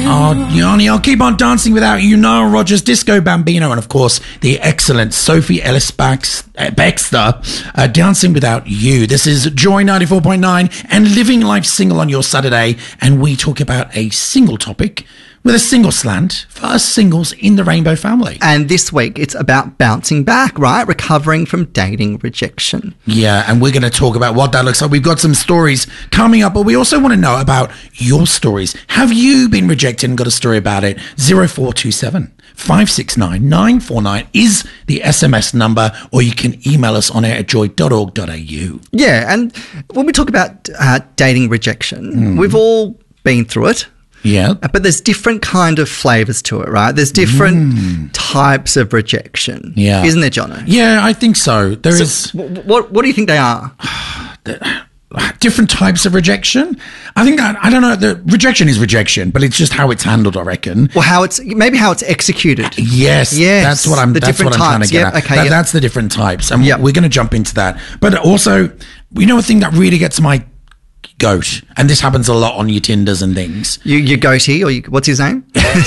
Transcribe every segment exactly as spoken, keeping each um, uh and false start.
Oh, Yanni, I'll keep on dancing without you. Noel Rogers, Disco Bambino, and of course, the excellent Sophie Ellis Bax- uh, Baxter, uh, Dancing Without You. This is Joy ninety-four point nine and Living Life Single on your Saturday, and we talk about a single topic with a single slant for us singles in the Rainbow family. And this week, it's about bouncing back, right? Recovering from dating rejection. Yeah, and we're going to talk about what that looks like. We've got some stories coming up, but we also want to know about your stories. Have you been rejected and got a story about it? zero four two seven, five six nine, nine four nine is the S M S number, or you can email us on air at joy dot org dot a u. Yeah, and when we talk about uh, dating rejection, mm. we've all been through it. Yeah. But there's different kind of flavours to it, right? There's different mm. types of rejection. Yeah. Isn't there, Jono? Yeah, I think so. There so is... W- what, what do you think they are? Different types of rejection? I think, I, I don't know, the rejection is rejection, but it's just how it's handled, I reckon. Well, how it's, maybe how it's executed. Yes. Yes. That's what I'm, the that's what I'm trying to get yep. at. Okay, that, yep. That's the different types. And yep. we're going to jump into that. But also, you know, a thing that really gets my goat, and this happens a lot on your Tinders and things. You, your goatee, or you, what's his name?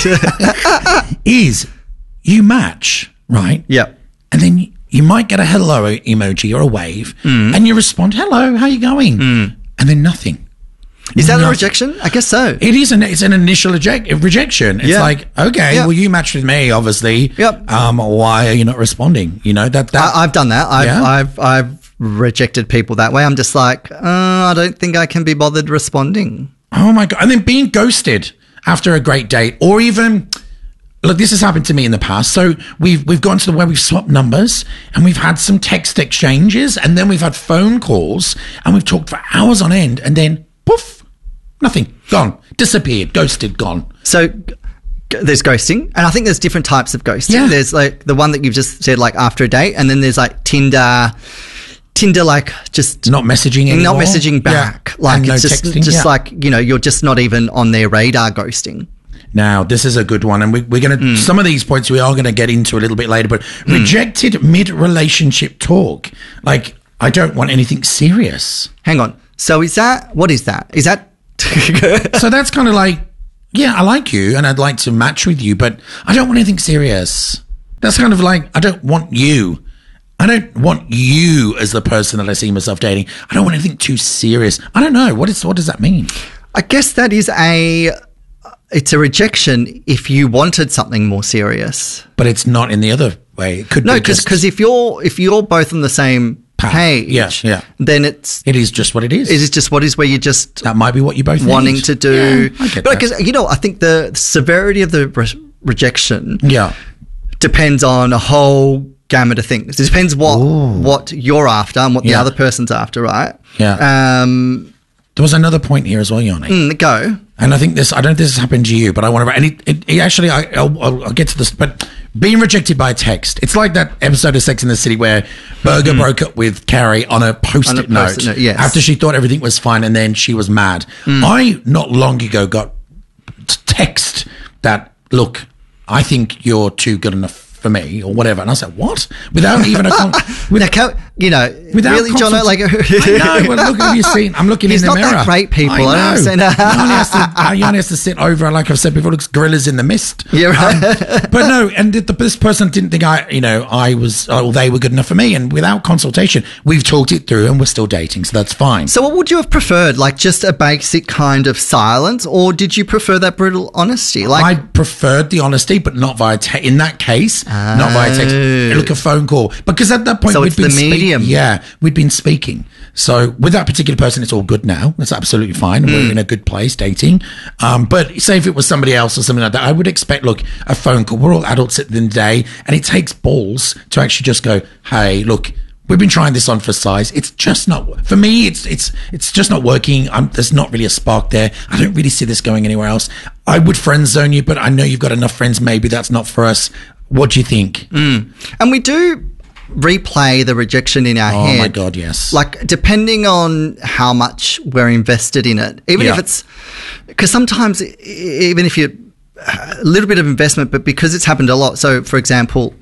is you match, right? Yep. And then you, you might get a hello emoji or a wave, mm. and you respond, hello, how you going? Mm. And then nothing. Is that nothing. a rejection? I guess so. It is an, it's an initial eject, rejection. It's yeah. like, okay, yep. well, you matched with me, obviously. Yep. Um, why are you not responding? You know, that, that I, I've done that. I've, yeah? I've, I've rejected people that way. I'm just like, uh, I don't think I can be bothered responding. Oh my God. And then being ghosted after a great date, or even, look, this has happened to me in the past. So we've, we've gone to the where we've swapped numbers, and we've had some text exchanges, and then we've had phone calls, and we've talked for hours on end, and then poof, nothing, gone, disappeared, ghosted, gone. So g- there's ghosting, and I think there's different types of ghosting. Yeah. There's like the one that you've just said, like after a date, and then there's like Tinder, Tinder, like just not messaging anymore. Not messaging back. Yeah. Like and it's no just, texting. just yeah. like, you know, you're just not even on their radar ghosting. Now, this is a good one, and we, we're going to, mm. some of these points we are going to get into a little bit later, but mm. rejected mid-relationship talk. Like, I don't want anything serious. Hang on. So is that, what is that? Is that? So that's kind of like, yeah, I like you and I'd like to match with you, but I don't want anything serious. That's kind of like, I don't want you. I don't want you as the person that I see myself dating. I don't want anything too serious. I don't know. What is, what does that mean? I guess that is a, it's a rejection if you wanted something more serious. But it's not in the other way. It could no, be because just... because if you're if you're both on the same page, yeah, yeah. then it's it is just what it is. It is just what it is, where you just that might be what you both wanting need. to do. Yeah, I get but that. because you know, I think the severity of the re- rejection, yeah, depends on a whole gamut of things. It depends what Ooh. what you're after and what yeah. the other person's after, right? Yeah. Um, there was another point here as well, Yanni. Mm, go. And I think this, I don't know if this has happened to you, but I want to, and it, it, it actually, I, I'll, I'll get to this, but being rejected by a text, it's like that episode of Sex and the City where Berger mm. broke up with Carrie on a post-it, on a note, post-it note yes. after she thought everything was fine, and then she was mad. Mm. I, not long ago, got text that, look, I think you're too good enough for me, or whatever. And I said, what? Without even a con- with, now, can, you know, without really, John, like, I know, well, look, have you seen? I'm looking He's in the not mirror. That great, people. I know. I understand. Yanni has, to, Yanni has to sit over, like I've said before, looks gorillas in the mist. Yeah, right. Um, but no, and the, this person didn't think I, you know, I was, oh, they were good enough for me. And without consultation, we've talked it through and we're still dating. So that's fine. So what would you have preferred? Like just a basic kind of silence, or did you prefer that brutal honesty? Like I preferred the honesty, but not via text. In that case, oh. not via text. Look, a phone call. Because at that point, so we'd it's been the medium. Speak- yeah, we'd been speaking. So with that particular person, it's all good now. That's absolutely fine. And mm. we're in a good place dating. Um, but say if it was somebody else or something like that, I would expect, look, a phone call. We're all adults at the end of the day. And it takes balls to actually just go, hey, look, we've been trying this on for size. It's just not, for me, it's it's it's just not working. I'm, there's not really a spark there. I don't really see this going anywhere else. I would friend zone you, but I know you've got enough friends. Maybe that's not for us. What do you think? Mm. And we do replay the rejection in our oh head. Oh my God, yes. Like depending on how much we're invested in it, even yeah. if it's, because sometimes even if you, a little bit of investment, but because it's happened a lot. So for example,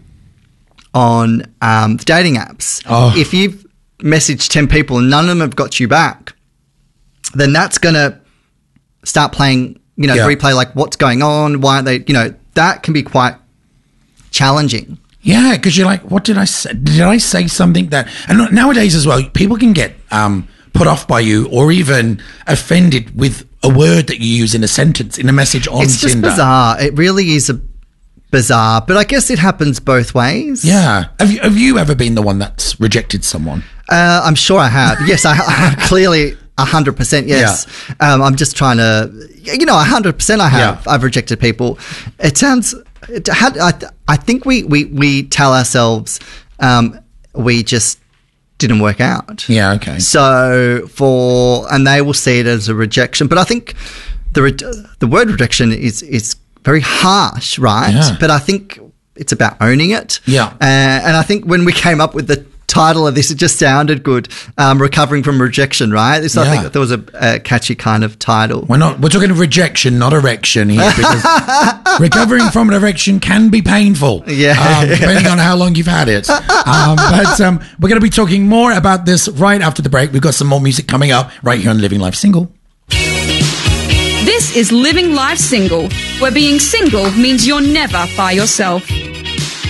on um, the dating apps, oh. if you've messaged ten people and none of them have got you back, then that's going to start playing you know, Yeah. replay like what's going on, why aren't they, you know, that can be quite challenging. Yeah, because you're like, what did I say? Did I say something that... And nowadays as well, people can get um, put off by you or even offended with a word that you use in a sentence, in a message on It's just Tinder. bizarre. It really is a bizarre, but I guess it happens both ways. Yeah. Have you, have you ever been the one that's rejected someone? Uh, I'm sure I have. Yes, I, I have clearly one hundred percent yes. Um, I'm just trying to, you know, one hundred percent I have. Yeah. I've rejected people. It sounds, it had, I, I think we, we, we tell ourselves um, we just didn't work out. Yeah, okay. So for, and they will see it as a rejection. But I think the re- the word rejection is, is very harsh, right? Yeah. But I think it's about owning it. Yeah. Uh, and I think when we came up with the title of this, it just sounded good. Um, recovering from rejection, right? So I Yeah. think that there was a, a catchy kind of title. We're not. We're talking of rejection, not erection here, because recovering from an erection can be painful. Yeah. um, depending on how long you've had it. Um, but um, we're going to be talking more about this right after the break. We've got some more music coming up right here on Living Life Single. This is Living Life Single, where being single means you're never by yourself.